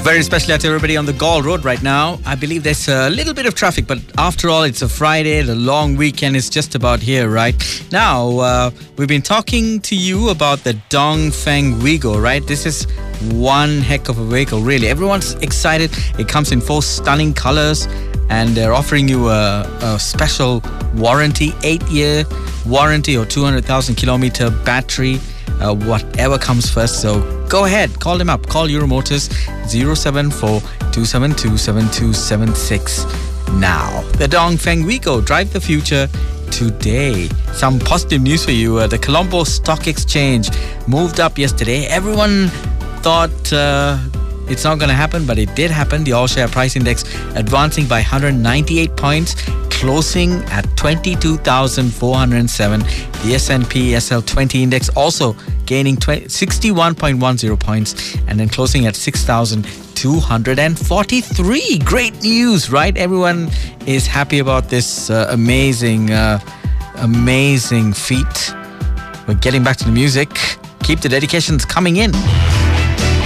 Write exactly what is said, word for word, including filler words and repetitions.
Very special out to everybody on the Gaul Road right now. I believe there's a little bit of traffic, but after all, it's a Friday. The long weekend is just about here, right? Now, uh, we've been talking to you about the Dongfeng Wigo, right? This is one heck of a vehicle, really. Everyone's excited. It comes in four stunning colors, and they're offering you a, a special warranty, eight-year warranty or two hundred thousand kilometer battery. Uh, whatever comes first. So go ahead, call them up. Call Euromotors zero seven four, two seven two, seven two seven six now. The Dongfeng Wigo, drive the future today. Some positive news for you. Uh, the Colombo Stock Exchange moved up yesterday. Everyone thought uh, it's not going to happen, but it did happen. The all-share price index advancing by one hundred ninety-eight points, closing at twenty-two thousand four hundred seven. The S and P S L twenty index also gaining sixty-one point one zero points and then closing at six thousand two hundred forty-three. Great news, right? Everyone is happy about this uh, amazing, uh, amazing feat. We're getting back to the music. Keep the dedications coming in.